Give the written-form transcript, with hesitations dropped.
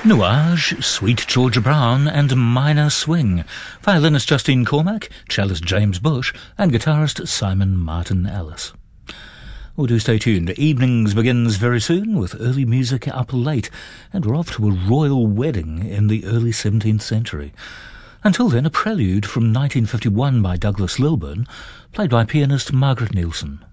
Nuage, Sweet Georgia Brown and Minor Swing. Violinist Justine Cormack, cellist James Bush and guitarist Simon Martin Ellis. Well, do stay tuned. Evenings begins very soon with early music up late, and we're off to a royal wedding in the early 17th century. Until then, a prelude from 1951 by Douglas Lilburn, played by pianist Margaret Nielsen.